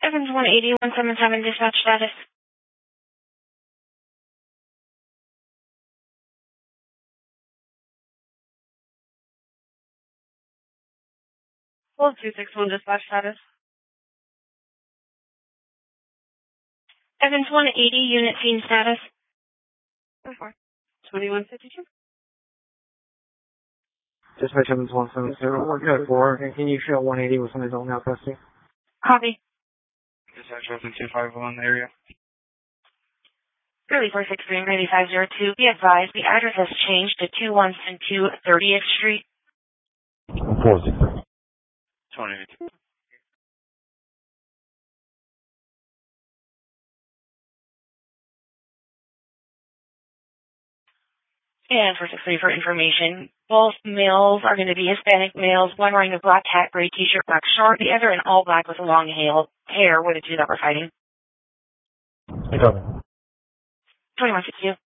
Evans 180, 177, dispatch status. Hold 261, dispatch status. Evans 180, unit scene status. 2152. Dispatch Evans 170, we're good for, and can you show 180 with somebody's on now testing? Copy. Dispatch Open 251 area. Early 463, 9502. Be advised, the address has changed to 2172 30th Street. 463. 20. And 463 for information. Both males are going to be Hispanic males, one wearing a black hat, gray t-shirt, black short, the other in all black with long hair were the two that were fighting. I got it. 2162.